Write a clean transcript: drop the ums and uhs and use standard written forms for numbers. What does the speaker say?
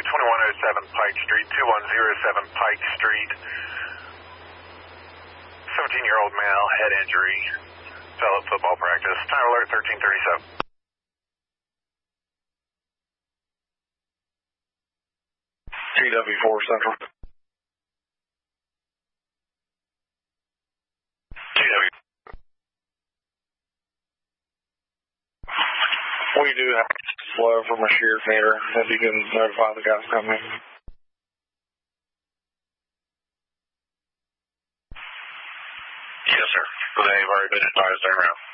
2107 Pike Street, 2107 Pike Street. 17-year-old male, head injury, fell at football practice. Time alert 1337. TW4 Central. TW. We do have flow from a shear meter, if you can notify the guys coming. Yes, sir. They've already been advised around.